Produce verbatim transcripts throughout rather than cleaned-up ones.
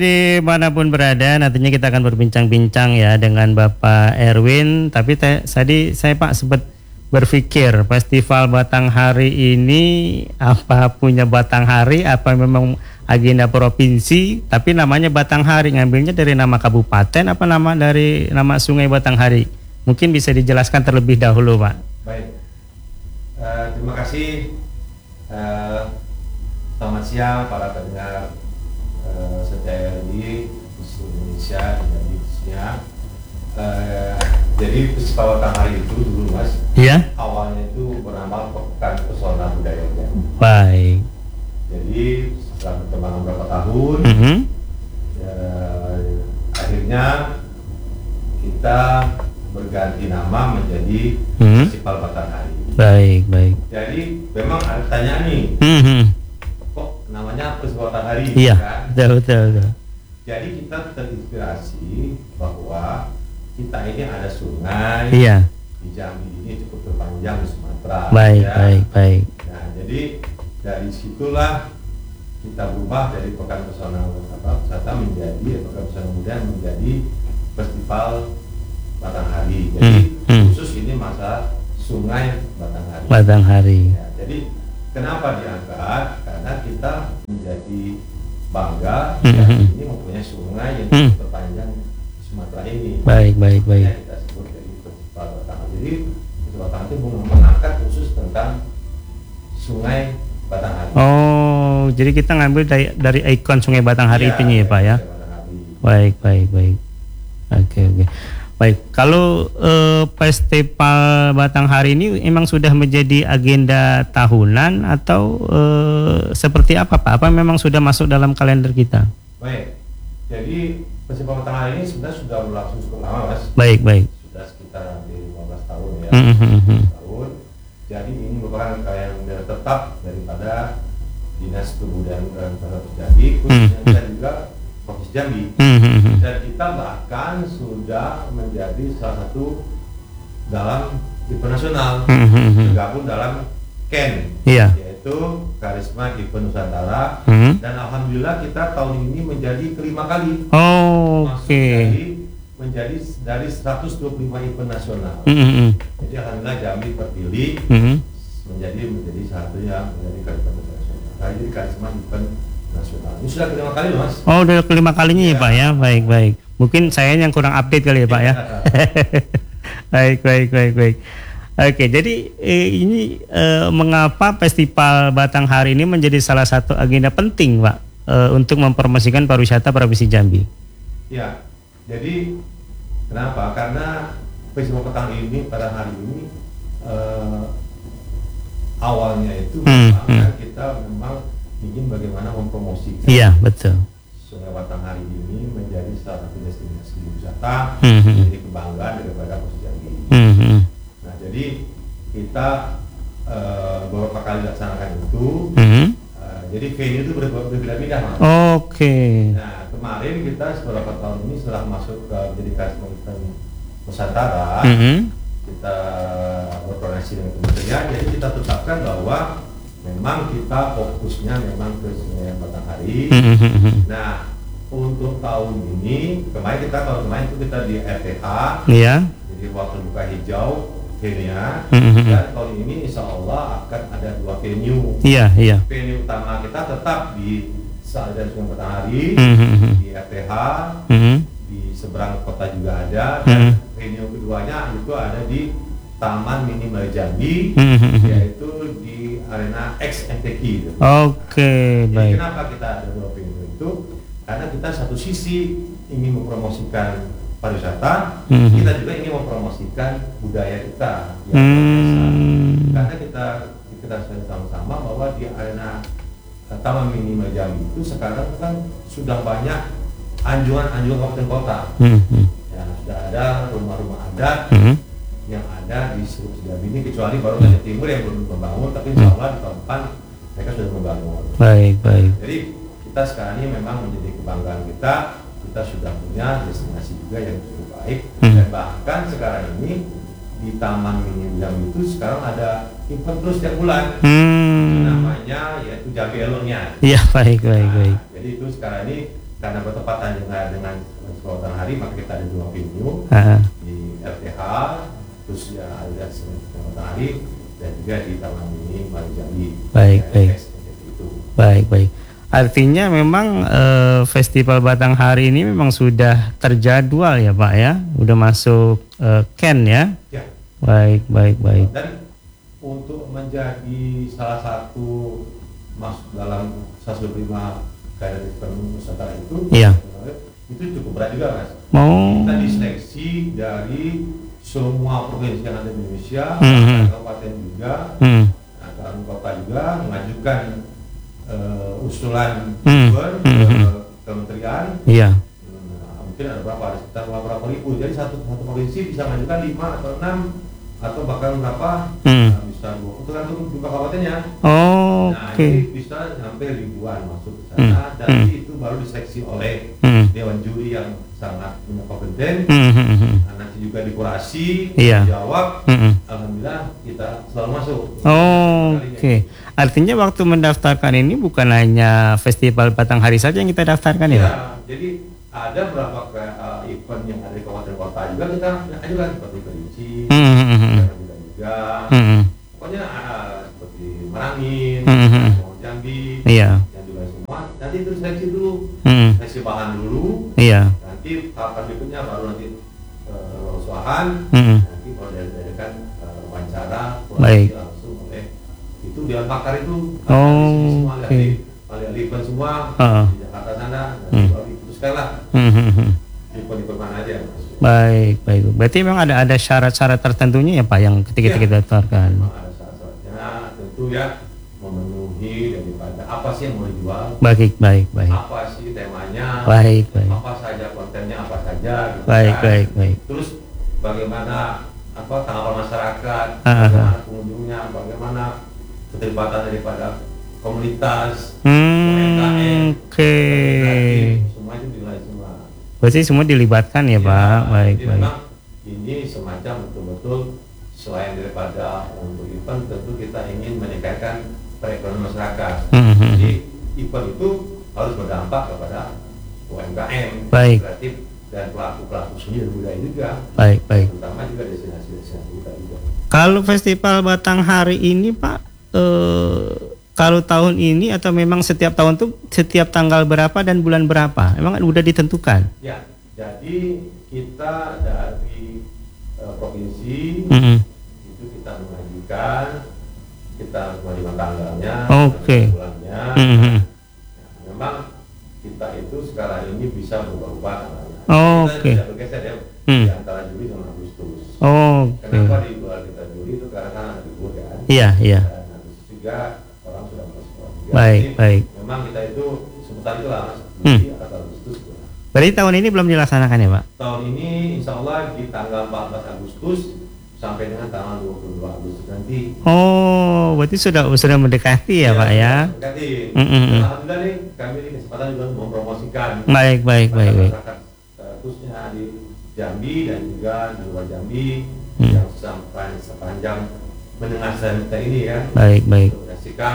Dimanapun berada, nantinya kita akan berbincang-bincang ya dengan Bapak Erwin. Tapi te, tadi saya Pak sempat berpikir Festival Batanghari ini apa punya Batanghari, apa memang agenda provinsi, tapi namanya Batanghari, ngambilnya dari nama kabupaten apa nama dari nama Sungai Batanghari? Mungkin bisa dijelaskan terlebih dahulu Pak. Baik, uh, terima kasih. Uh, selamat siang para pendengar Uh, setia R I di seluruh Indonesia dan di khususnya uh, jadi Festival Batanghari itu dulu Mas, iya, awalnya itu bernama Pekan Pesona Budayanya. Baik. Jadi setelah berkembang beberapa tahun, Mm-hmm. ya, akhirnya kita berganti nama menjadi Mm-hmm. Festival Batanghari. Baik, baik. Jadi memang ada pertanyaan nih, Mm-hmm. kok namanya Festival Batanghari? Iya, Kan? betul, betul, betul. Jadi kita terinspirasi bahwa kita ini ada sungai Iya. di Jambi ini cukup terpanjang di Sumatera. Baik, ya. baik, baik. Nah, jadi dari situlah kita berubah dari Pekan Pesona Wisata menjadi Pekan Pesona Budaya menjadi Festival Batanghari. Jadi Hmm, hmm. khusus ini masa Sungai Batanghari. Batanghari. Ya, jadi kenapa diangkat? Karena kita menjadi bangga Hmm, ya, hmm. ini mempunyai sungai yang Hmm. terpanjang di Sumatera ini. Baik, baik, baik. Ya, kita sebut jadi Festival Batanghari. Jadi Festival Batanghari itu mengangkat khusus tentang Sungai Batanghari. Oh, jadi kita ngambil dari, dari ikon Sungai Batanghari Ya, itunya ya Pak ya? Sungai Batanghari. Baik, baik, baik. Oke, oke. Baik, kalau eh, Festival Batanghari ini memang sudah menjadi agenda tahunan atau eh, seperti apa Pak? Apa memang sudah masuk dalam kalender kita? Baik, jadi Festival Batanghari ini sebenarnya sudah berlangsung cukup lama Mas. Baik, baik. Sudah sekitar hampir lima belas tahun ya. Hmm, hmm, hmm. Tahun. Jadi ini merupakan kalender tetap daripada Dinas Kebudayaan dan Pariwisata Jambi, khususnya Hmm. dan juga Provinsi Jambi. Hmm, hmm, hmm. Dan kita bahkan sudah menjadi salah satu dalam event nasional, Hmm, hmm, hmm. tergabung dalam K E N, Iya. yaitu Karisma Event Nusantara. Hmm. Dan alhamdulillah kita tahun ini menjadi kelima kali Oh, masuk oke. dari menjadi dari seratus dua puluh lima event nasional. Hmm, hmm, hmm. Jadi alhamdulillah Jambi terpilih Hmm. menjadi menjadi satu yang menjadi karisma nasional. Nah, jadi karisma event nasional. Ini sudah kelima kali loh Mas. Oh, udah kelima kalinya ya Ya. Pak ya? Baik, baik. Mungkin saya yang kurang update kali ya Pak ya? Baik, baik, baik, baik. Oke, jadi eh, ini eh, mengapa Festival Batanghari ini menjadi salah satu agenda penting Pak eh, untuk mempromosikan pariwisata Provinsi Jambi? Ya, jadi kenapa? Karena Festival Batanghari ini pada hari ini eh, awalnya itu Hmm, memang hmm. kan kita memang ingin bagaimana mempromosikan Iya, betul. Sungai Batanghari ini menjadi salah satu destinasi wisata, Hmm, hmm. menjadi kebanggaan daripada Provinsi Jambi. Hmm, hmm. Nah, jadi kita eh, beberapa kali laksanakan itu, Hmm. eh, jadi venue itu ber- berbeda-beda Mas. Oke. Nah, kemarin kita beberapa tahun ini setelah masuk ke jadi karisma event Nusantara, Hmm. kita berkoordinasi dengan kementerian, jadi kita tetapkan bahwa memang kita fokusnya memang ke Sungai Batanghari. Hmm, hmm, hmm. Nah, untuk tahun ini, kemarin kita tahun kemarin itu kita di R T H, Iya. jadi waktu buka hijau venue-nya, Hmm, hmm. dan tahun ini insya Allah akan ada dua venue. Iya, iya. Venue utama kita tetap di Sahadan Sungai Batanghari, Hmm, hmm, hmm. di R T H, Hmm. di seberang kota juga ada, Hmm. dan venue keduanya itu ada di Taman Mini Balai Jambi, Hmm, hmm, hmm. yaitu di Arena X M T Q. Gitu. Oke, Jadi baik. kenapa kita ada dua venue itu? Karena kita satu sisi ingin mempromosikan pariwisata, Hmm. kita juga ingin mempromosikan budaya kita. yang Hmm. biasa. Karena kita kita sadar sama-sama bahwa di arena eh, Taman Mini Balai Jambi itu sekarang kan sudah banyak anjungan-anjungan kabupaten kota. Hmm, hmm. Ya, sudah ada rumah-rumah adat Hmm. yang ada di seluruh Jambi ini, kecuali baru Aceh Timur yang belum membangun, tapi insya Allah di tahun depan mereka sudah membangun. Baik, baik. Jadi kita sekarang ini memang menjadi kebanggaan kita, kita sudah punya destinasi juga yang cukup baik, Hmm. dan bahkan sekarang ini di Taman Mini Jambi itu sekarang ada event terus setiap bulan, Hmm. namanya yaitu Jambi Elongnya. Iya, baik, baik, baik. Nah, jadi itu sekarang ini karena bertepatan dengan dengan Festival Matahari, maka kita ada dua venue uh, di R T H, terus ya ada Festival Matahari dan juga di Taman Mini Marijali. Baik, ya, baik. Itu. Baik, baik. Artinya memang eh, Festival Batanghari ini memang sudah terjadwal ya Pak ya, udah masuk eh, Ken ya. Ya. Baik, baik, baik. Dan untuk menjadi salah satu masuk dalam seratus dua puluh lima Kader Event Nusantara itu, Iya. itu cukup berat juga Mas. Oh. Kita diseleksi dari semua provinsi yang ada di Indonesia, Mm-hmm. kabupaten juga, Mm. nah, kabupaten kota juga mengajukan uh, usulan Mm. ke Mm-hmm. kementerian. Iya. Nah, mungkin ada berapa, ada sekitar berapa ribu. Jadi satu satu provinsi bisa mengajukan lima atau enam atau bahkan berapa, Mm. nah, bisa dua. Tergantung juga kabupatennya. Oh, Nah, oke. Okay. ini bisa sampai ribuan masuk ke sana, Mm. dan Mm. itu baru diseleksi oleh Mm. dewan juri yang sangat punya kompeten. Mm-hmm. Nah, nanti juga dikurasi, Iya. dijawab. Mm-hmm. Alhamdulillah kita selalu masuk. Oh, oke. Okay. Artinya waktu mendaftarkan ini bukan hanya Festival Batanghari saja yang kita daftarkan ya, Ya, Pak? jadi ada beberapa uh, event yang ada di kabupaten kota juga kita ajukan seperti Kerinci, Mm-hmm. kita juga, Mm-hmm. pokoknya uh, seperti Merangin, Mm-hmm. Jambi, Iya. yang juga semua. Nanti itu seleksi dulu, Mm-hmm. seleksi bahan dulu. Iya. Nanti tahapan berikutnya baru nanti uh, usahaan, Mm-hmm. nanti kalau diadakan uh, wawancara, Baik. langsung oleh itu dewan pakar itu. Oh, semua oke. ahli ahli event semua Uh-uh. di Jakarta sana, nanti Hmm. baru diputuskan lah Mm-hmm. event-event mana aja yang masuk. Baik, baik. Berarti memang ada ada syarat-syarat tertentunya ya Pak yang ketika Iya. kita daftarkan. Memang ada syarat-syaratnya, tentu ya memenuhi daripada apa sih yang mau dijual, Baik, baik, baik. apa sih temanya, Baik, baik. apa saja kontennya, apa saja, gitu Baik, kan. baik, baik. Terus bagaimana apa tanggapan masyarakat, Ah, ah, bagaimana pengunjungnya, bagaimana keterlibatan daripada komunitas, Hmm, oke. semua itu dinilai semua. Berarti semua dilibatkan ya, Pak. Baik, jadi baik. memang ini semacam betul-betul selain daripada untuk event, tentu kita ingin meningkatkan perekonomian masyarakat. Mhm. Jadi event itu harus berdampak kepada U M K M, Baik. kreatif dan pelaku-pelaku seni dan budaya juga, Baik, baik. terutama juga destinasi-destinasi kita juga. Kalau Festival Batanghari ini, Pak, eh, kalau tahun ini atau memang setiap tahun tuh setiap tanggal berapa dan bulan berapa? Emang udah ditentukan? Ya, jadi kita dari uh, provinsi Mhm. itu kita mengajukan, kita mengajukan tanggalnya, Oke. bulannya. Mhm. Nah, memang kita itu sekarang ini bisa berubah-ubah tanggalnya. Oke. Kita tidak bergeser ya Hmm. di antara Juli sama Agustus. Oke. Kenapa di bulan kita Juli itu karena kan ada libur kan? Iya, iya. Dan Agustus juga orang sudah masuk sekolah juga. Baik, Jadi, baik. memang kita itu seputar itu lah, Mas. Hmm. Juli atau Agustus. Gitu. Berarti tahun ini belum dilaksanakan ya, Pak? Tahun ini insya Allah di tanggal empat belas Agustus sampai dengan tanggal dua puluh dua Agustus nanti. Oh, berarti sudah sudah mendekati ya, Pak ya? Mendekati. Mm-mm. Dan alhamdulillah nih kami ini kesempatan juga mempromosikan Baik, baik, baik, baik. masyarakat eh, khususnya di Jambi dan juga di luar Jambi Hmm. yang sampai sepanjang menengah kita ini ya. Baik, baik. Untuk menyaksikan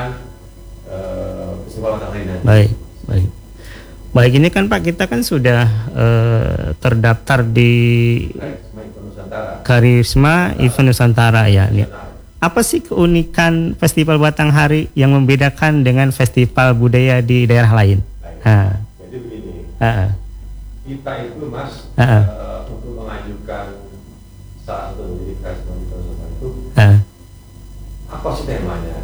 eh, festival Batanghari nanti. Baik, baik. Baik, ini kan Pak, kita kan sudah eh, terdaftar di Karisma Event Nusantara. Karisma Event Nusantara ya. Ini. Nusantara. Apa sih keunikan Festival Batanghari yang membedakan dengan festival budaya di daerah lain? Baik. Ha. Jadi begini. Ha. Kita itu Mas Ah, ah. eh, untuk mengajukan saat itu menjadi Karisma Event Nusantara itu Ha. apa sih temanya?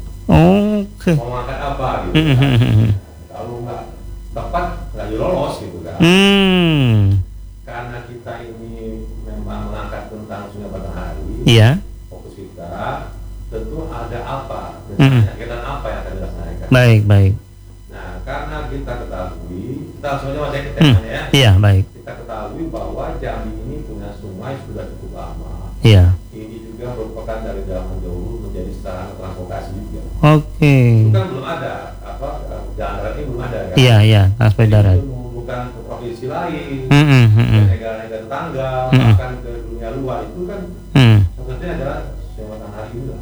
Oke. Mau makan apa gitu kan? Hmm. Kalau nggak tepat nggak lolos gitu kan? Hmm. Karena kita ini memang mengangkat tentang Sungai Batanghari, Iya. fokus kita tentu ada apa, Mm. kegiatan apa yang akan dilaksanakan. Baik, baik. Nah, karena kita ketahui, kita langsung aja masuk ke Hmm. temanya ya. Iya, baik. Kita ketahui bahwa Jambi ini punya sungai sudah cukup lama. Iya. Ini juga merupakan dari zaman dahulu menjadi sarana transportasi juga. Oke. Itu kan belum ada apa jalan darat ini belum ada kan? Iya, iya, transport Jadi darat. itu menghubungkan ke provinsi lain, Hmm, hmm, hmm, ke hmm. negara-negara tetangga, Mm-mm. bahkan ke dunia luar itu kan Hmm. satu-satunya adalah Sungai Batanghari juga.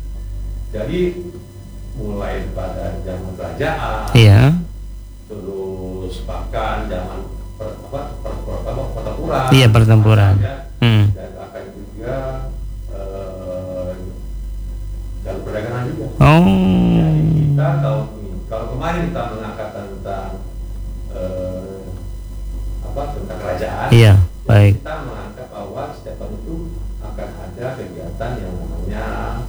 Jadi mulai pada zaman kerajaan, Iya. terus terus bahkan zaman per, apa, per, per, apa, pertempuran. Iya, pertempuran. Hmm. Dan akan juga eh, jalur perdagangan juga. Oh. Jadi kita tahun ini, kalau kemarin kita mengangkat tentang eh, apa tentang kerajaan. Iya, baik. Kita mengangkat bahwa setiap tahun itu akan ada kegiatan yang namanya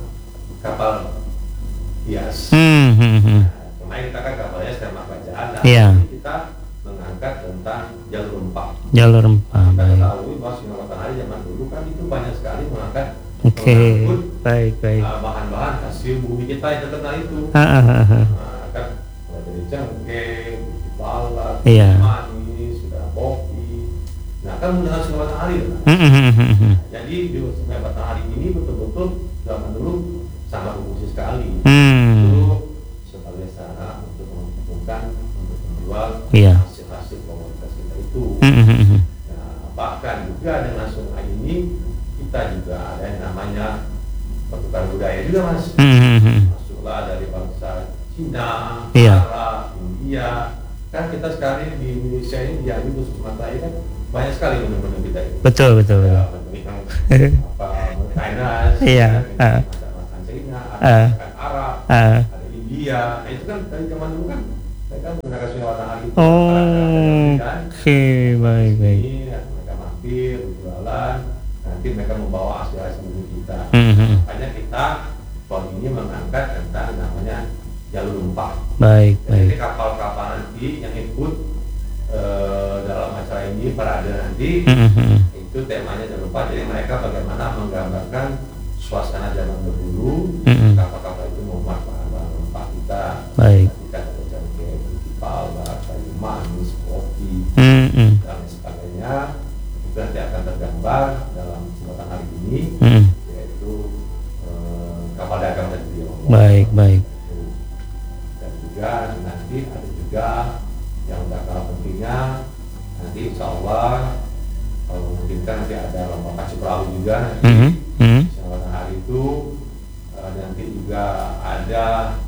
kapal hias. Hmm, hmm, hmm. Nah, kemarin kita kan kapal hias tema kerajaan. Nah, Iya. ini kita mengangkat tentang jalur rempah. Jalur rempah, Kita baik. ketahui bahwa Sinar Matahari zaman dulu kan itu banyak sekali mengangkat Oke, okay. mengangkut, baik, baik. uh, bahan-bahan hasil bumi kita yang terkenal itu. Ha, ha, ha, ha. Nah, kan mulai dari cengkeh, biji balat, Iya. manis, sudah kopi. Nah, kan menggunakan Sinar Matahari. Nah. Hmm, hmm, hmm, hmm, hmm. Jadi di Sinar Matahari ini betul-betul zaman dulu sangat berfungsi sekali. Hmm. Itu sebagai cara untuk mengumpulkan, untuk menjual Iya. hasil-hasil komoditas kita itu. Hmm, hmm, hmm, hmm. Nah, bahkan juga dengan sungai ini kita juga ada yang namanya pertukaran budaya juga, Mas. Hmm, hmm, hmm. Masuklah dari bangsa Cina, Iya. Arab, India. Kan kita sekarang di Indonesia ini di Ayu Sumatera ini kan banyak sekali menu-menu kita itu. Betul, betul, betul. Ya, menu yang apa Thailand, Iya. Ah. masakan Cina, ada Ah. masakan Arab, Ah. ada India. Nah, itu kan dari zaman dulu kan mereka menggunakan Sinar Matahari itu. Oh, Kan? oke, baik, baik. Ini ya, mereka mampir, berjualan, nanti mereka membawa hasil-hasil bumi kita. Hmm, hmm. Makanya kita tahun ini mengangkat tentang namanya jalur rempah. Baik, Jadi baik. kapal-kapal nanti yang ikut eh, dalam acara ini parade nanti Hmm, hmm, hmm. itu temanya jalur rempah. Jadi mereka bagaimana menggambarkan suasana zaman dahulu. Hmm. Kapal-kapal itu memuat bahan-bahan rempah kita. Baik. Kita ada cengkeh, biji balat, kayu manis, kopi, Hmm, hmm. dan sebagainya. Itu nanti akan tergambar dalam kesempatan hari ini, Hmm. yaitu eh, kapal dagang tadi. Baik, baik. Dan juga nanti ada juga yang tidak kalah pentingnya, nanti insya Allah kalau memungkinkan nanti ada lomba pacu perahu juga nanti. Hmm, hmm. Kesempatan hari itu eh, nanti juga ada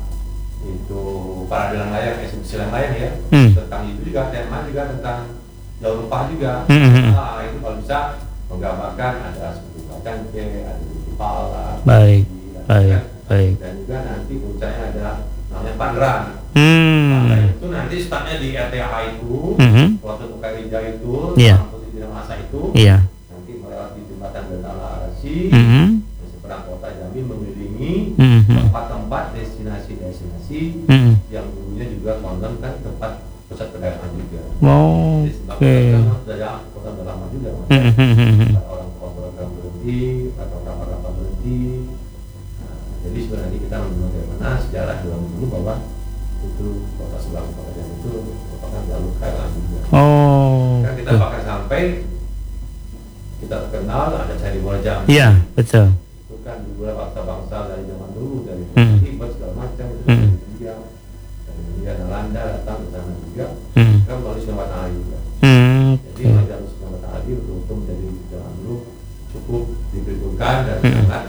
itu parade layang, eksibisi layang ya. Hmm. Tentang itu juga tema juga tentang jalur rempah juga. Hmm, hmm. Nah, itu kalau bisa menggambarkan ada seperti cengkeh, ada biji pala, Baik, dan baik, juga- baik. dan juga nanti puncaknya ada namanya Pandran. Hmm. Pandran itu nanti startnya di R T H itu, Mhm. waktu buka gereja itu, Iya. waktu di masa itu, Iya. nanti melewati jembatan Bentala Arasi, Mhm. di seberang kota Jambi mengelilingi Mhm. tempat-tempat destinasi-destinasi Mhm. yang dulunya juga konon kan tempat pusat perdagangan juga. Oh, Jadi sebab oke. itu kan sudah kota sudah lama juga, Mas. Mhm, mhm, mhm. Orang kota berhenti, atau kapal-kapal berhenti. Nah, jadi sebenarnya kita mengenal bagaimana sejarah dalam dulu bahwa itu kota sebelah kota Jambi itu merupakan jalur K L A juga. Oh. Kan kita bahkan sampai kita kenal ada Candi Muara Jambi. Iya, betul. Itu kan juga bangsa-bangsa dari zaman dulu, dari Hmm. Tibet segala macam itu Hmm. dari India, dari India, Belanda datang ke sana juga. Hmm. Kan melalui Sinar Matahari juga. Hmm. Jadi Oke. jalur Sinar Matahari untuk menjadi zaman dulu cukup diperhitungkan dan Hmm. sangat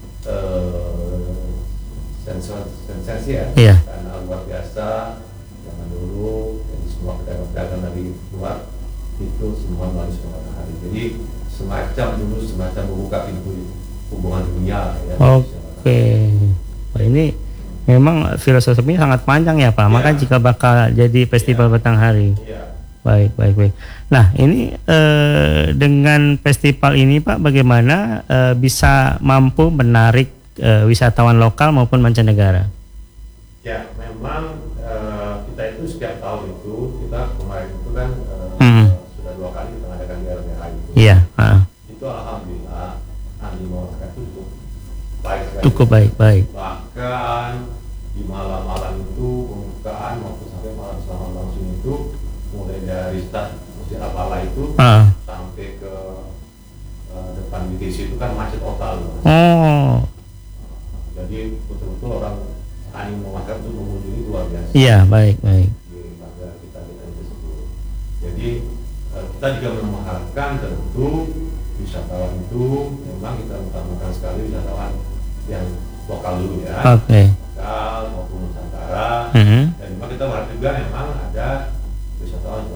eh, sensor sensasi ya, Iya. karena luar biasa zaman dulu. Jadi semua pedagang-pedagang dari luar itu semua melalui Sinar Matahari. Jadi semacam dulu semacam membuka pintu hubungan dunia ya. Oke. Wah, ini memang filosofinya sangat panjang ya Pak. Iya. Maka jika bakal jadi festival Iya. Batanghari. Iya. Baik, baik, baik. Nah, ini eh, dengan festival ini Pak, bagaimana eh, bisa mampu menarik eh, wisatawan lokal maupun mancanegara? Ya, memang eh, kita itu setiap tahun itu kita kemarin itu kan eh, Hmm. sudah dua kali kita mengadakan di R T H itu. Iya, ah, Itu alhamdulillah animo masyarakat itu cukup baik sekali. cukup baik, baik. Bahkan di malam-malam itu pembukaan maupun sampai malam selama langsung itu mulai dari start Masjid Al-Falah itu Ah. sampai ke eh, depan B T C itu kan macet total. Oh, Jadi betul-betul orang animo masyarakat itu mengunjungi luar biasa. iya, baik, baik. Di lembaga kita kita itu tersebut. Jadi eh, kita juga mengharapkan tentu wisatawan itu memang kita utamakan sekali wisatawan yang lokal dulu ya, Oke. lokal maupun Nusantara. Mhm. Dan memang kita berharap juga memang ada wisatawan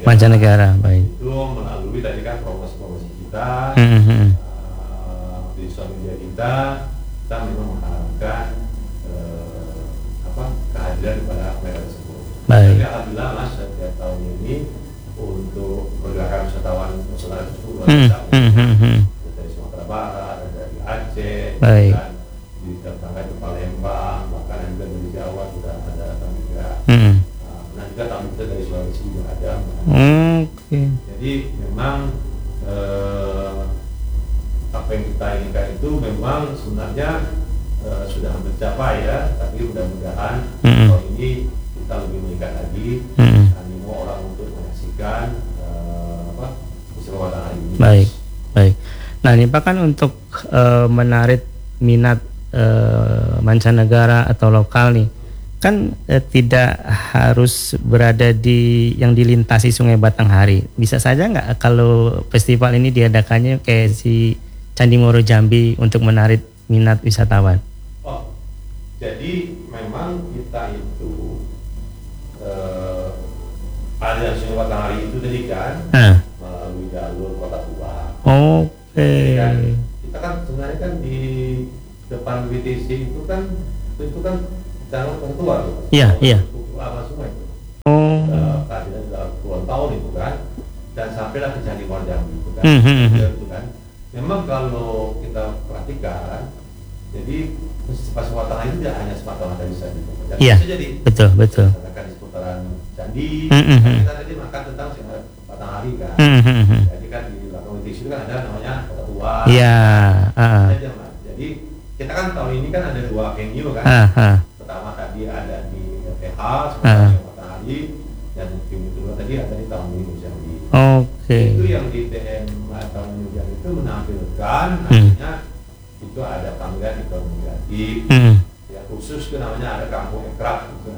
Mancanegara, baik. Itu melalui tadi kan promosi-promosi kita, Mm-hmm. uh, di sosial media kita, kita memang mengharapkan uh, apa kehadiran pada mereka tersebut. Baik. Jadi alhamdulillah Mas, setiap tahun ini untuk pergerakan wisatawan Nusantara itu luar biasa. Mm-hmm. Dari Sumatera Barat, ada dari Aceh, Baik. dan di tetangga di Palembang, bahkan juga dari Jawa sudah ada tamu juga. Mm-hmm. Nah juga tamu kita dari Sulawesi juga ada. Oke. Jadi memang eh, apa yang kita inginkan itu memang sebenarnya eh, sudah hampir tercapai ya, tapi mudah-mudahan Mm-hmm. tahun ini kita lebih meningkat lagi, Mm-hmm. animo orang untuk menyaksikan eh, apa festival Batanghari ini. Baik, baik. Nah ini Pak kan untuk eh, menarik minat eh, mancanegara atau lokal nih, kan eh, tidak harus berada di yang dilintasi Sungai Batanghari. Bisa saja nggak kalau festival ini diadakannya kayak si Candi Moro Jambi untuk menarik minat wisatawan? Oh, jadi memang kita itu eh, aliran Sungai Batanghari itu tadi kan Ah, melalui jalur Kota Tua. oke. Dan kita kan sebenarnya kan di depan B T C itu kan itu kan jalur Kota Tua tuh. Iya, iya. Lama sungai itu. Oh. Uh, Kehadiran sudah puluhan tahun itu kan, dan sampailah ke Candi Moro Jambi itu kan. Hmm, hmm, hmm. Itu kan. Memang kalau kita perhatikan, jadi pas Batanghari itu tidak hanya semata-mata bisa di Jadi Iya. bisa jadi Betul, betul. katakan di seputaran candi. Hmm, hmm, Kan hmm. kita tadi makan tentang Sungai Batanghari kan. Hmm, hmm, hmm. Jadi kan di belakang B T C itu kan ada namanya Kota Tua. Iya. Ah, Aja, Mas. Jadi kita kan tahun ini kan ada dua venue kan. ah, ah. Pertama tadi ada di R T H Ah. sebenarnya Matahari, dan venue kedua tadi ada di Taman Mini Jambi. Oke. Itu yang di T M Taman Mini Jambi itu menampilkan Hmm. namanya itu ada pameran ekonomi kreatif. Hmm. Ya khusus itu namanya ada Kampung Ekraf gitu.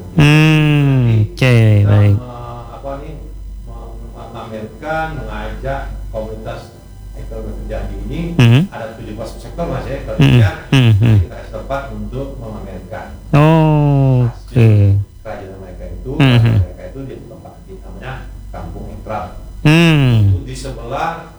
Hmm. Oke, Kita baik. me- apa nih me- memamerkan, mengajak komunitas ekonomi Jambi ini Hmm. ada tujuh belas sektor Mas ya, kalau Hmm. ya, Hmm. Hmm. kita kasih tempat untuk memamerkan Oke. kerajaan mereka itu, Hmm. kerajaan mereka itu di tempat di namanya Kampung Ekraf. Hmm. Itu di sebelah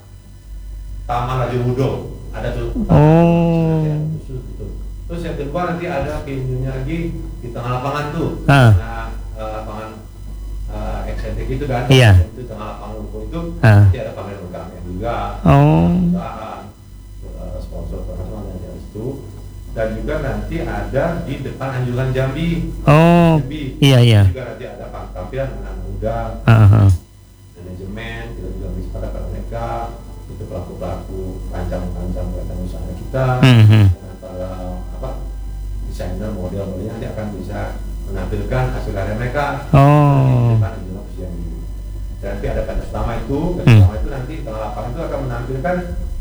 Taman Raja Mudo ada tuh. Oh. Taman khusus gitu. Terus yang kedua nanti ada venue-nya lagi di tengah lapangan tuh, Ah. nah, eh, lapangan uh, eksentrik itu kan, Iya. itu tengah lapangan ruko itu Ah. nanti ada pameran umkm juga. Oh. Perusahaan, eh, sponsor terkenal yang dari situ, dan juga nanti ada di depan Anjuran Jambi. Oh. Jambi. Iya, iya. Juga nanti ada tampilan anak muda, Ah, ah. manajemen, kita juga bisa pada mereka itu pelaku-pelaku rancang-rancang kegiatan usaha kita, Hmm. Hmm. dengan para apa desainer model-modelnya nanti akan bisa menampilkan hasil karya mereka. Oh. Di depan Anjuran Jambi. Dan nanti ada pentas utama itu, pentas Hmm. utama itu nanti tengah lapangan itu akan menampilkan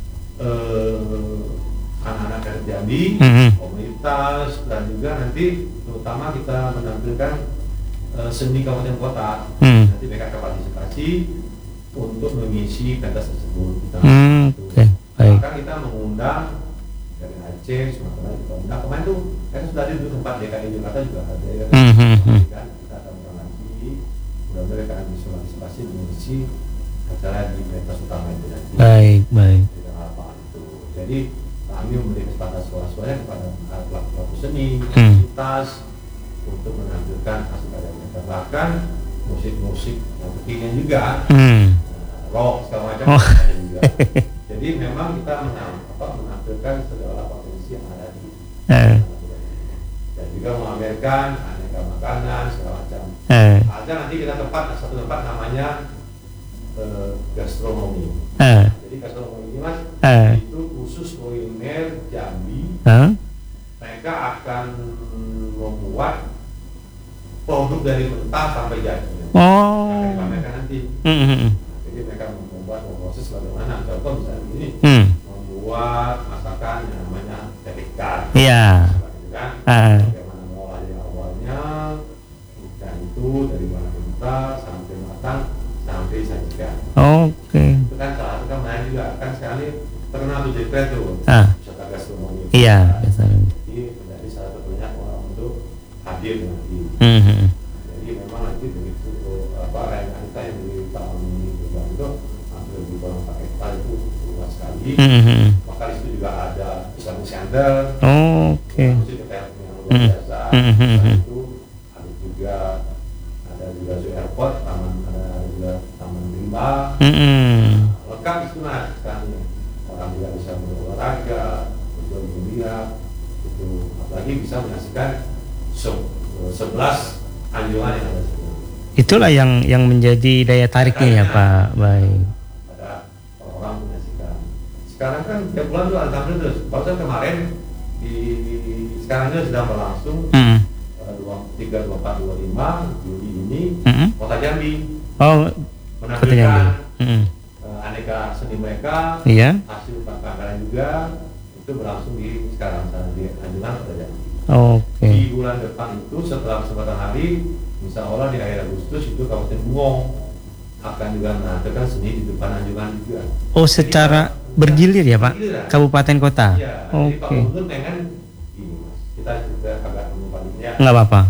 eh, anak-anak dari Jambi, Hmm. komunitas, dan juga nanti terutama kita menampilkan eh, seni kabupaten kota. Hmm. Nanti mereka akan partisipasi untuk mengisi pentas tersebut. Kita Hmm. itu. Oke, baik. Bahkan kita mengundang dari Aceh, Sumatera kita undang. Kemarin tuh kan sudah ada di tempat D K I Jakarta juga ada ya. Hmm. Hmm. Hmm. Kan kita akan undang lagi. Mudah-mudahan mereka akan bisa partisipasi mengisi acara di pentas utama itu nanti. Baik, baik. Di tengah lapangan itu. Jadi kami memberi kesempatan sekolah-sekolahnya kepada pelaku-pelaku seni, Hmm. komunitas untuk menampilkan hasil karya mereka. Bahkan musik-musik yang kekinian juga, Hmm. eh, rock segala macam Oh. ada juga. Jadi memang kita menam- apa, menampilkan segala potensi yang ada di Eh. dan juga memamerkan aneka makanan segala macam. Eh. Ada nanti kita tempat satu tempat namanya eh, gastronomi. Eh. Jadi gastronomi ini Mas Eh. itu khusus kuliner Jambi. Hah? Mereka akan membuat produk dari mentah sampai jadi. Oh. Akan dipamerkan nanti. Hmm. Hmm. Jadi mereka membuat proses bagaimana. Contoh misalnya ini Hmm. membuat masakan yang namanya teh ikan. Iya. Kan? Ah. Bagaimana mengolah dari awalnya ikan itu dari mana mentah sampai matang sampai sajikan. Oke. Itu kan salah satu kan menarik juga kan sekali terkenal tuh jadi keren tuh Ah. wisata gastronomi. Iya, gastronomi. Jadi menjadi salah satunya orang untuk hadir nanti. Hmm. Hmm. Jadi memang nanti begitu apa rayaan kita yang di tahun ini terjadi. Mm-hmm. Maka di situ juga ada Islamic Center. Oh, oke. Okay. Yang luar biasa. Mm-hmm. Itu ada juga ada juga zoo airport, taman ada juga taman rimba. Mm-hmm. Nah, lengkap itu mas sekarang orang juga bisa berolahraga, berjual gembira, itu apalagi bisa menyaksikan sebelas anjungan yang ada. Itulah yang yang menjadi daya tariknya ya Pak. Baik. Ada orang menyaksikan. Sekarang kan tiap bulan tuh alhamdulillah terus. Bahkan kemarin di sekarang ini sedang berlangsung Mm-hmm. tiga, dua, empat, dua, lima Juli ini Mm-hmm. Kota Jambi. Oh, menampilkan mm-hmm. uh, aneka seni mereka. Iya. Hasil pangkalan juga itu berlangsung di sekarang di Anjungan Kota Jambi. Oke. Okay. Di bulan depan itu setelah kesempatan hari, insya Allah di akhir Agustus itu Kabupaten Bungong akan juga menampilkan seni di depan Anjungan juga. Oh, secara jadi, bergilir ya Pak? Bergilir, Kabupaten kota? Iya. Oke. Jadi Pak Gubernur pengen ini mas, kita juga agak menyempatnya. Nggak apa-apa.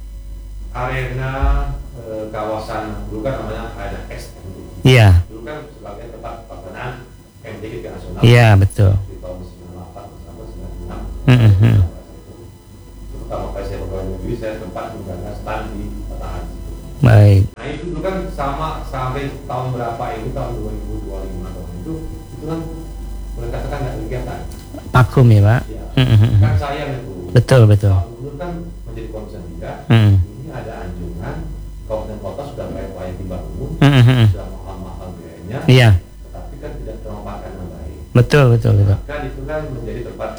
Arena e, kawasan dulu kan namanya arena S M D. Iya. Dulu kan sebagai tempat pelaksanaan M D G nasional. Iya betul. Di tahun sembilan puluh delapan sampai sembilan puluh enam. Mm-hmm. Pertama kali saya pegawai negeri, saya sempat menggagas stand di Matahari. Baik. Nah itu dulu kan sama sampai tahun berapa ini, tahun dua ribu dua puluh lima tahun itu, itu kan boleh katakan nggak kegiatan. Vakum ya Pak. Ya. Mm-hmm. Kan sayang itu. Betul betul. Pak Gubernur kan menjadi concern juga. Mm. Ini ada anjungan, kabupaten kota sudah layak dibangun, mm-hmm. sudah mahal-mahal biayanya. Iya. Tetapi kan tidak termanfaatkan dengan baik. Betul betul betul. Kan itu kan menjadi tempat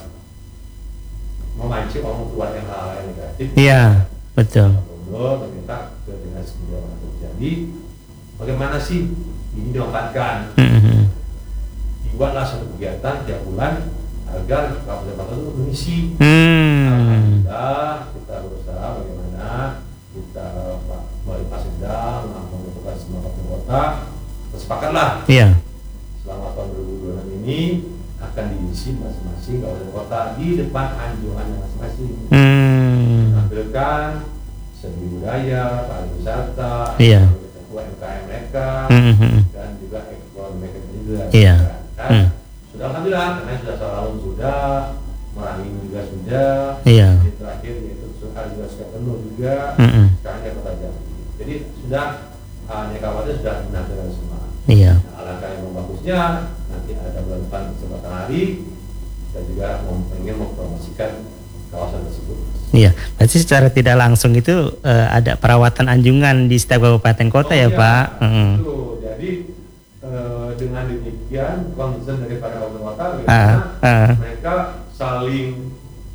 memancing orang keluar yang hal-hal yang negatif. Iya betul. Gubernur meminta ke dinas kebudayaan terjadi bagaimana sih ini dimanfaatkan. Mm-hmm. Dibuatlah satu kegiatan tiap bulan agar kabupaten kota itu mengisi. Hmm. Alhamdulillah kita berusaha bagaimana kita melalui Pak Sekda mengumpulkan semua kabupaten kota, bersepakatlah. Iya. Selama tahun dua ribu dua puluh enam ini akan diisi masing-masing kabupaten kota di depan anjungannya masing-masing. Hmm. Menampilkan seni budaya, pariwisata, iya. U M K M mereka, mm-hmm. dan juga ekspor mereka juga. Iya. Kan? Mm. Sudah alhamdulillah, karena sudah Sarawak sudah, Merangin juga sudah. Iya. Yang terakhir yaitu Suhar juga sudah penuh juga. Mm-hmm. Sekarang ya Kota Jambi. Jadi sudah hanya kabupaten sudah menampilkan semua. Iya. Nah, alangkah yang bagusnya nanti ada bulan depan kesempatan hari kita juga mau ingin mempromosikan kawasan tersebut. Iya, berarti secara tidak langsung itu uh, ada perawatan anjungan di setiap kabupaten kota oh, ya iya, Pak. Mm. Jadi uh, dengan demikian concern daripada kabupaten kota, uh, uh. mereka saling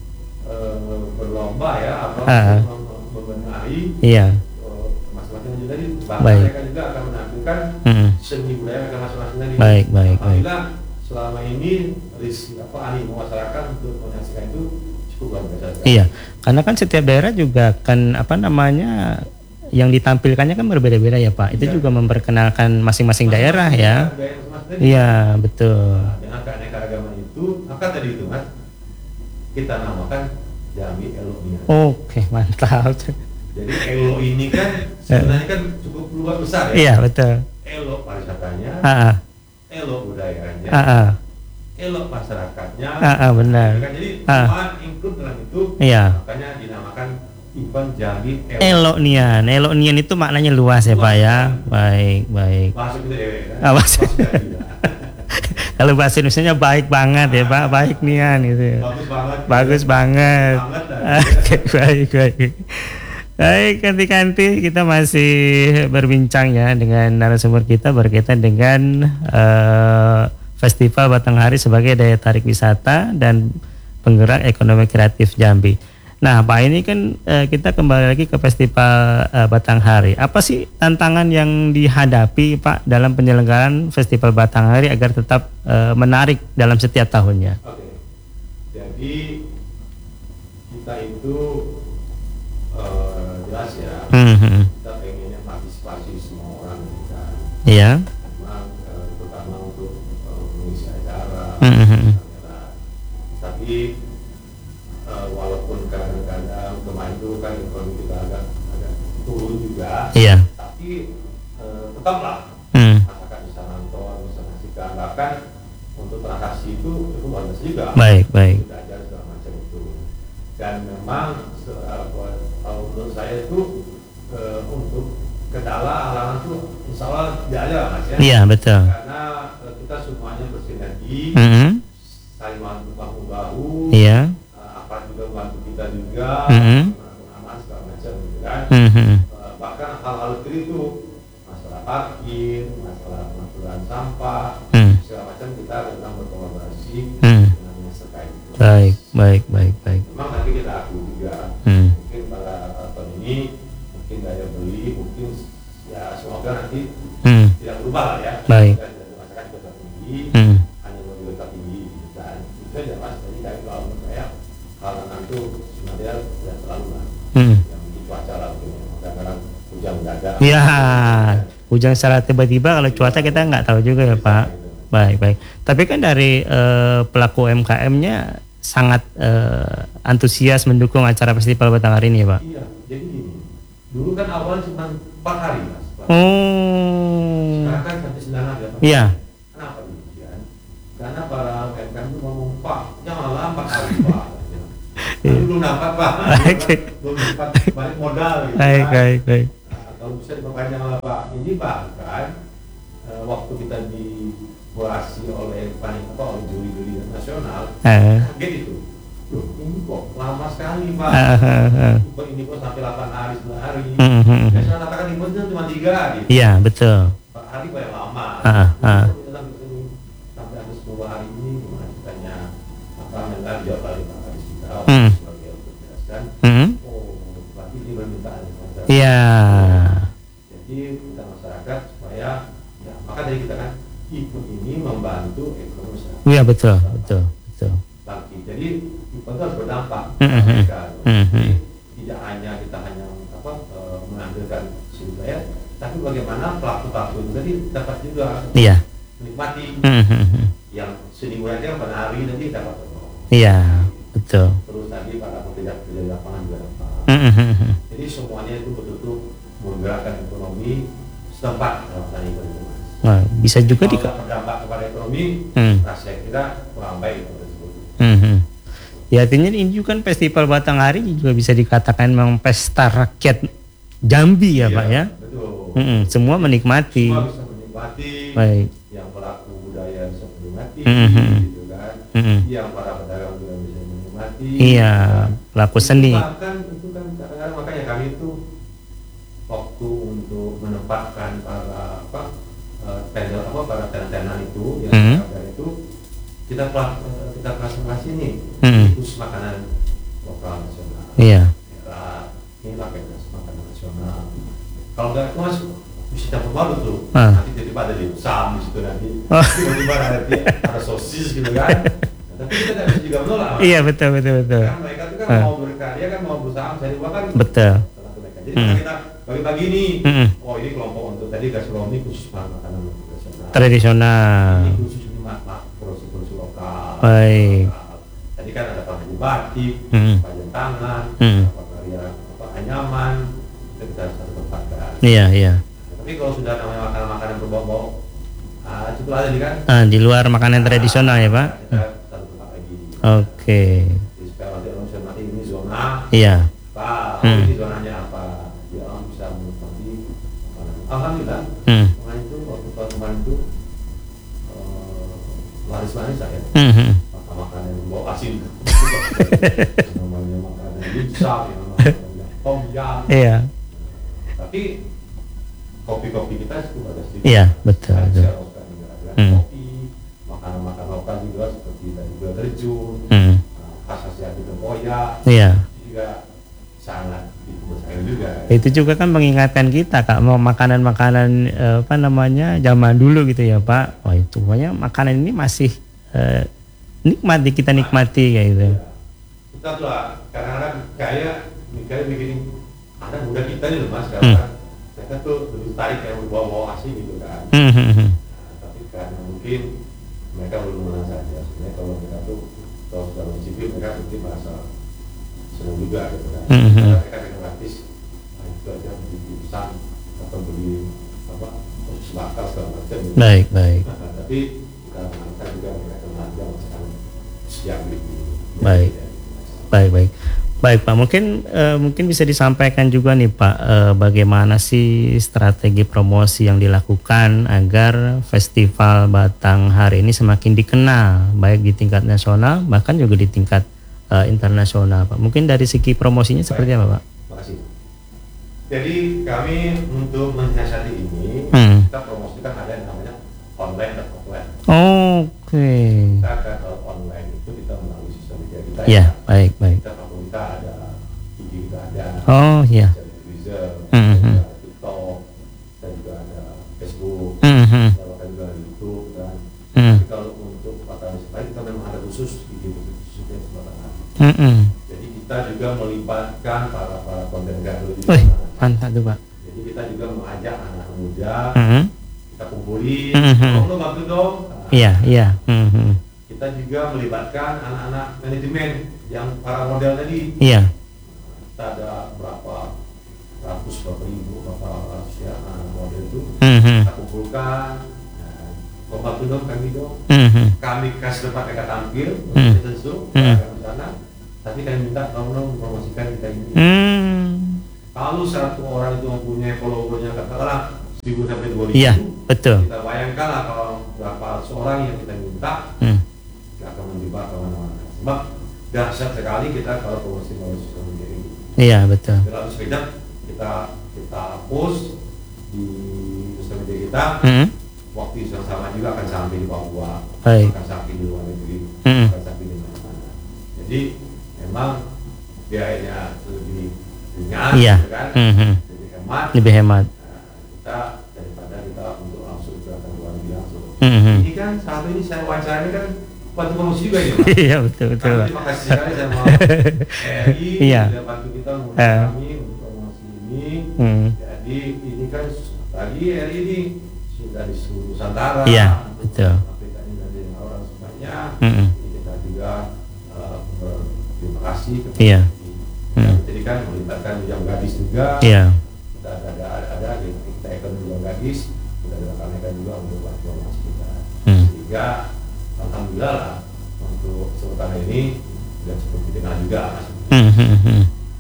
uh, berlomba ya, apa uh. membenahi. Iya. Masing-masing juga tadi, bahkan mereka juga akan menampilkan mm. seni budaya mereka masing-masing tadi. Baik, baik. Alhamdulillah selama ini ris apa animo masyarakat untuk menyaksikan itu cukup luar biasa. Iya, karena kan setiap daerah juga kan apa namanya yang ditampilkannya kan berbeda-beda ya Pak. Itu iya. juga memperkenalkan masing-masing daerah ya. Masing-masing iya, betul. Nah, dengan keanekaragaman itu, maka tadi itu Mas, kita namakan Jambi Elo Nian. Oke, mantap. Jadi Elo ini kan sebenarnya kan cukup luas besar ya. Iya, betul. Elo pariwisatanya, uh-uh. Elo budayanya, uh-uh. Elo masyarakatnya. Uh-uh, benar. Jadi uh. semua include dalam itu. Iya. Makanya dinamakan event Jambi Elo. Elo Nian. Elo Nian itu maknanya luas ya luas, Pak ya. Kan? Baik, baik. Bahasa kita ya. Ah, bahasa. Kalau bahasa Indonesia baik banget ya Pak, baik Nian gitu. Bagus banget. Bagus banget. Oke, baik, baik. Baik, kanti-kanti kita masih berbincang ya dengan narasumber kita berkaitan dengan uh, Festival Batanghari sebagai daya tarik wisata dan penggerak ekonomi kreatif Jambi. Nah, Pak, ini kan uh, kita kembali lagi ke Festival uh, Batanghari. Apa sih tantangan yang dihadapi Pak dalam penyelenggaraan Festival Batanghari agar tetap uh, menarik dalam setiap tahunnya? Oke, jadi kita itu uh, jelas ya, mm-hmm. kita pengennya partisipasi semua orang kita. Iya. Memang uh, terutama untuk uh, mengisi acara. Mm-hmm. Tapi uh, walaupun kadang-kadang kemarin itu kan ekonomi kita agak agak turun juga. Iya. Tapi uh, tetaplah mm. masyarakat bisa nonton, bisa ngasihkan, bahkan untuk transaksi juga. Baik, baik. Kita ajar segala macam itu. Dan memang se- apa, kalau menurut saya itu eh, untuk kendala halangan itu insya Allah tidak ada mas ya. Iya, betul. Karena eh, kita semuanya bersinergi, Mm-hmm. saling bantu bahu bahu. Iya. Uh, apa juga bantu kita juga, Mhm. aman segala macam gitu kan. Mhm. Uh, bahkan hal-hal kecil itu masalah parkir, masalah pengaturan sampah, Hmm. segala macam kita memang berkolaborasi Hmm. dengan yang terkait. Baik, baik, baik, baik. Memang nanti kita akui juga, Hmm. mungkin pada tahun ini mungkin daya beli mungkin ya semoga nanti Hmm. tidak berubah lah ya. Baik. Dan dari masyarakat juga tinggi. Hmm. Hanya mobil tetap tinggi dan itu aja mas. Jadi kayak kalau menurut saya halangan itu sebenarnya tidak terlalu lah Hmm. yang di cuaca lah gitu. Kadang-kadang hujan mendadak. Ya, hujan secara tiba-tiba kalau cuaca kita nggak tahu juga ya Pak. Baik, baik. Tapi kan dari eh, pelaku U M K M-nya sangat eh, antusias mendukung acara Festival Batanghari ini ya Pak. Iya, jadi gini. Dulu kan awalnya cuma empat hari mas. Oh. Sekarang kan sampai sembilan hari. Pak. Iya. Kenapa demikian? Karena para U M K M itu ngomong Pak, janganlah empat hari Pak. Tapi belum dapat Pak. Belum dapat balik modal gitu. Baik, kan. baik, baik. Nah, kalau bisa diperpanjang lah Pak. Ini bahkan eh, waktu kita dikurasi oleh panik apa oleh juri-juri nasional, Eh. kaget itu. Loh, ini kok lama sekali Pak. Ah, ah, ah. Kok ini kok sampai delapan hari, sembilan hari. Hmm, hmm, hmm. Biasanya katakan ini cuma tiga hari. Iya, betul. Empat hari kok yang lama. Ah, ah. Sampai ada sepuluh hari ini gimana ceritanya? Maka mendengar jawab dari Pak Kadis kita Hmm. sebagai untuk menjelaskan. Hmm. Oh, berarti ini permintaan masyarakat. Iya. Jadi kita masyarakat supaya ya maka dari kita kan ikut ini membantu ekonomi masyarakat. Iya, betul, betul, betul. Bangkit. Jadi itu harus berdampak. Hmm, hmm, Mereka. hmm, Jadi hmm. tidak hanya kita hanya apa eh, mengambilkan sumber, tapi bagaimana pelaku-pelaku itu tadi dapat juga Iya. menikmati Hmm, hmm, hmm. yang seni budaya pada hari nanti dapat tolong. Iya, betul. Terus tadi para pekerja-pekerja di lapangan juga dapat. Hmm, hmm, hmm, hmm. Jadi semuanya itu betul-betul menggerakkan ekonomi setempat dalam tadi itu. Nah, bisa juga di Kalau berdampak kepada ekonomi, Hmm. rasa kita kurang baik kalau tersebut. Hmm, hmm. Ya artinya ini juga kan Festival Batanghari juga bisa dikatakan memang pesta rakyat Jambi ya Iya, Pak ya. Betul. Hmm, semua menikmati. Semua bisa menikmati. Baik. Yang pelaku budaya bisa menikmati, Mhm. gitu kan. Hmm. Yang para pedagang juga bisa menikmati. Iya, pelaku seni. Bahkan itu kan kadang-kadang makanya kami itu waktu untuk menempatkan para apa eh, tenda apa para tenan-tenan itu yang Mhm. ada itu kita pla- eh, kita klasifikasi nih Mhm. khusus makanan lokal nasional. Iya. Merah, ini pakai makanan nasional. Kalau nggak itu mas bisa campur baru tuh. Ah. Nanti tiba-tiba ada di sam di situ nanti. Oh. Tiba-tiba nanti ada sosis gitu kan. Nah, tapi kita tidak bisa juga menolak. Mas. Iya betul betul betul. Kan mereka itu kan Ah. mau berkarya kan mau berusaha mencari uang kan. Betul. Tergantung mereka. Jadi Hmm. kalau kita bagi-bagi nih, Hmm. oh ini kelompok untuk tadi gastronomi khusus makanan nasional. Tradisional. Ini khusus ini mak mak produksi-produksi lokal. Baik. Lokal. Tadi kan ada pabrik batik, Hmm. pajan tangan, Hmm. apa karya apa anyaman, itu kita harus satu tempatkan. Iya iya. Tapi kalau sudah namanya makanan-makanan berbau-bau, ah, itu aja nih kan. Ah, di luar makanan tradisional ya Pak. Kita satu tempat lagi. Oke. Jadi supaya nanti orang bisa nanti ini zona Iya. apa, Hmm. ini zonanya apa, dia orang bisa menikmati makanan. Alhamdulillah, Hmm. kemarin itu waktu tahun kemarin itu eh, laris manis saya, Hmm, hmm. makan makanan yang bau asin, namanya makanan dimsum, yang namanya tom yum. Iya. Tapi kopi-kopi kita cukup ada sedikit. Iya, betul, Ada betul. lokal juga, ada Hmm. kopi, makanan-makanan lokal juga seperti dari gula terjun, Hmm. khas khas yang di tempoyak, Iya. juga sangat ikut saya juga. Itu juga kan mengingatkan kita Kak mau makanan-makanan eh, apa namanya zaman dulu gitu ya Pak. Wah itu pokoknya makanan ini masih eh, nikmati kita nikmati kayak gitu. Ya. Kita tuh lah, kadang-kadang kayak kayak bikin anak muda kita nih loh mas, karena mereka tuh lebih tarik yang berbau-bau asing gitu kan. Hmm, hmm, hmm. Nah, tapi karena mungkin mereka belum mengenal saja. Sebenarnya kalau mereka tuh kalau sudah mencicipi mereka mungkin merasa senang juga gitu kan. Mhm. Karena mereka dengan gratis, nah, itu aja beli pisang atau beli apa khusus bakar segala macam. Gitu. Baik baik. Nah, tapi kita mengenalkan juga mereka mengajar masakan siap gitu. Baik. Baik, baik. Baik Pak, mungkin uh, mungkin bisa disampaikan juga nih Pak, uh, bagaimana sih strategi promosi yang dilakukan agar Festival Batanghari ini semakin dikenal baik di tingkat nasional bahkan juga di tingkat uh, internasional Pak. Mungkin dari segi promosinya baik. Seperti apa Pak? Terima kasih. Jadi kami untuk menyiasati ini hmm. kita promosikan ada yang namanya online dan offline. Oke. Okay. Kita akan kalau online itu kita melalui sistem media kita. Ya, ya. Baik, baik. Kita kita ada I G kita ada. Oh iya. Twitter, mm-hmm. ada TikTok, dan juga ada Facebook, mm-hmm. dan juga YouTube dan. Mm. Tapi kalau untuk Batanghari lain kita memang ada khusus I G khususnya Batanghari. Mm-hmm. Jadi kita juga melibatkan para para konten kreator di sana. Mantap tuh Pak. Jadi kita juga mengajak anak muda. Mm-hmm. Kita kumpulin, mm-hmm. oh lo bantu dong. Iya, nah, iya. Mm-hmm. Kita juga melibatkan anak-anak manajemen yang para model tadi. Iya. Kita ada berapa ratus, berapa ribu, berapa ratus ya anak model itu. Mm-hmm. Kita kumpulkan. Kok bantu dong kami dong. Mm-hmm. Kami kasih tempat mereka tampil, mm-hmm. tentu, mm-hmm. di sana. Tapi kami minta tolong promosikan kita ini. Mm-hmm. Kalau satu orang itu mempunyai followernya katakanlah seribu sampai dua ribu. Iya, betul. Kita bayangkan lah kalau berapa seorang yang kita minta, hmm. kita akan menjebak kemana-mana. Sebab dahsyat sekali kita kalau promosi melalui sosial media ini. Iya, betul. Dalam sekejap kita kita post di sosial media kita, hmm. waktu yang sama juga akan sampai di Papua, Baik. akan sampai di luar negeri, hmm. akan sampai di mana-mana. Jadi memang biayanya lebih ringan, iya. kan? hmm. Lebih hemat. Lebih hemat. Kita daripada kita untuk langsung berangkat luar negeri langsung. Mm-hmm. Ini kan saat ini saya wawancara ini kan bantu promosi juga ini Pak. Iya betul betul. Kami terima kasih sekali sama R I iya. sudah bantu kita untuk uh. kami untuk promosi ini. Mm. Jadi ini kan tadi R I ini sudah di seluruh Nusantara. Iya betul. Kita ini dari orang semuanya. Mm-hmm. Kita juga uh, berterima kasih kepada iya. Mm. Jadi kan melibatkan yang gadis juga. Iya. Kita ada ada, ada kita ikut juga gadis, kita rekan-rekan juga untuk bantuan mas kita. Hmm. Sehingga alhamdulillah lah untuk sementara ini sudah cukup dikenal juga mas. Hmm, hmm, hmm.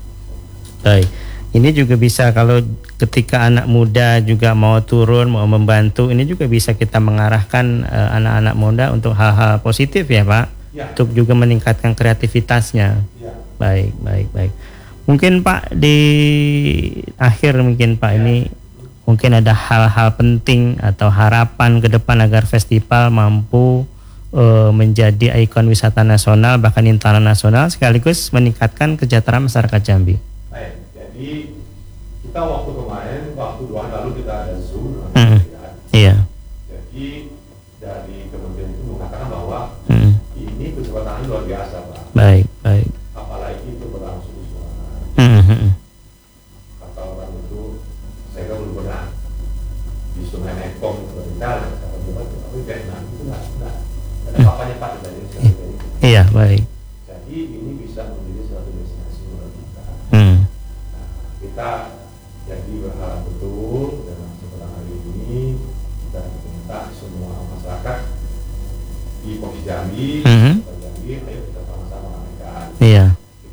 Baik, ini juga bisa kalau ketika anak muda juga mau turun mau membantu, ini juga bisa kita mengarahkan uh, anak-anak muda untuk hal-hal positif ya Pak, ya. Untuk juga meningkatkan kreativitasnya. Ya. Baik, baik, baik. Mungkin Pak di akhir mungkin Pak ya. Ini mungkin ada hal-hal penting atau harapan ke depan agar festival mampu uh, menjadi ikon wisata nasional bahkan internasional sekaligus meningkatkan kesejahteraan masyarakat Jambi. Baik, jadi kita waktu kemarin waktu dua hari lalu kita ada Zoom. Mm. Ya. Iya. Jadi dari kementerian itu mengatakan bahwa mm. ini kecepatan luar biasa Pak. Baik, baik. Apalagi itu berlangsung. Mm-hmm. Kata orang itu saya kan belum pernah di Sungai Mekong berbicara kata dia tapi Vietnam itu nggak nggak ada apa-apanya Pak dari ini. Iya baik. Jadi ini bisa menjadi suatu destinasi buat kita. Mm. Nah, kita jadi berharap betul dalam setelah hari ini kita minta semua masyarakat di Provinsi Jambi, mm-hmm. Jambi, ayo kita sama-sama ramaikan. Iya.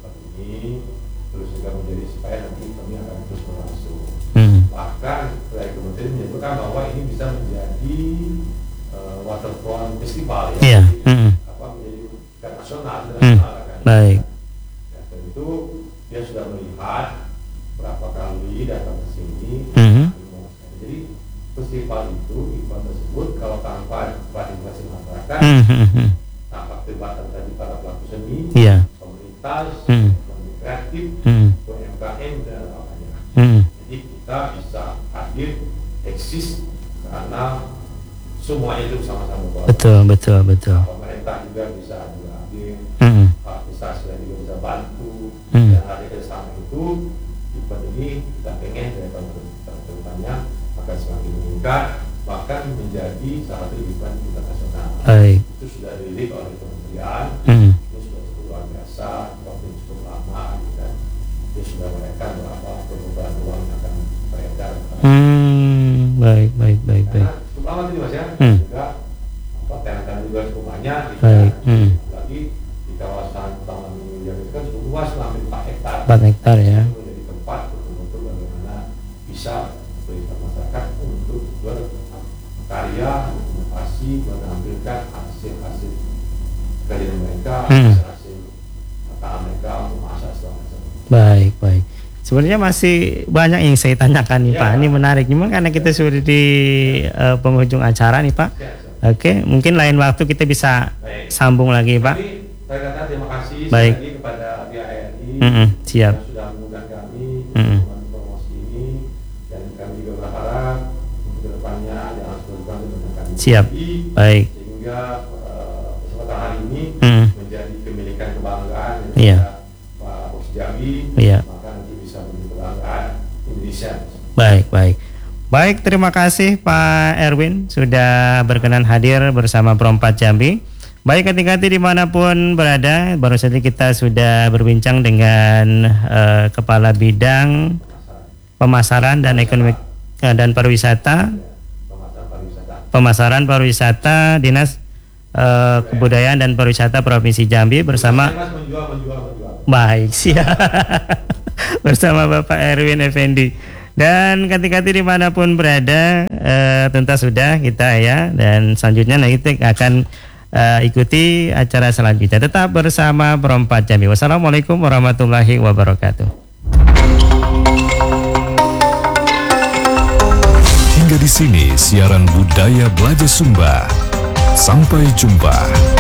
Ini terus juga menjadi supaya nanti kami akan terus berlangsung. Hmm. Bahkan dari kementerian menyebutkan bahwa ini bisa menjadi uh, waterfront festival ya, yeah. jadi, mm-hmm. apa menjadi nasional, hmm. kan. Baik. Ya, dan itu dia sudah melihat berapa kali datang ke sini. Mm-hmm. Jadi festival itu event tersebut kalau tanpa partisipasi masyarakat, mm-hmm. tanpa keterlibatan tadi para pelaku seni, yeah. komunitas. Mm. kreatif, mm. U M K M dan lainnya. Mm. Jadi kita bisa hadir, eksis karena semua itu sama-sama kuat. Betul, betul, betul. Pemerintah juga bisa hadir, mm. administrasi juga bisa bantu, mm. dan hadir bersama itu event ini kita pengen dari pemerintahnya akan semakin meningkat, bahkan menjadi salah satu event internasional. Baik. Itu sudah dilirik oleh kementerian. mm. Ini sudah cukup luar biasa, waktu cukup lama, dan dia sudah menaikkan berapa perubahan uang yang akan beredar. Hmm, baik, baik, baik, baik. Karena cukup lama ini mas ya, hmm. juga apa talenta juga cukup banyak. Baik. Hmm. Lagi di empat hektar ya. Itu menjadi tempat betul-betul bagaimana bisa berikan masyarakat untuk berkarya, inovasi, menampilkan hasil-hasil kajian mereka, Hmm. hasil kata mereka untuk masak segala macam. Baik, baik. Sebenarnya masih banyak yang saya tanyakan nih Ya. Pak. Ini menarik. Cuma karena kita sudah di uh, penghujung acara nih Pak. Ya, ya. Oke, mungkin lain waktu kita bisa Baik. sambung lagi Pak. Kami, saya kata terima kasih Baik. sekali lagi kepada B A R I Mm-mm, siap. yang sudah mengundang kami Mm-mm. untuk promosi ini, dan kami juga berharap untuk kedepannya jangan seperti dengan kami Siap. lagi, Baik. sehingga uh, kesempatan hari ini Mm. menjadi kemilikan kebanggaan Iya. Pak Bos Jambi, Iya. maka nanti bisa menjadi kebanggaan Indonesia. Baik, baik. Baik, terima kasih Pak Erwin sudah berkenan hadir bersama Perompat Jambi. Baik, hati-hati dimanapun berada. Baru saja kita sudah berbincang dengan eh, Kepala Bidang Pemasaran dan Ekonomi eh, dan Pariwisata, Pemasaran pariwisata. Pemasaran Pariwisata Dinas eh, Kebudayaan dan Pariwisata Provinsi Jambi bersama Mas menjual, menjual, menjual. Baik, siap. Bersama Bapak Erwin Effendi. Dan hati-hati dimanapun berada, eh, tuntas sudah kita ya. Dan selanjutnya nanti kita akan eh, ikuti acara selanjutnya. Tetap bersama Perompat Jambi. Wassalamualaikum warahmatullahi wabarakatuh. Hingga di sini siaran Budaya Belajar Sumba. Sampai jumpa.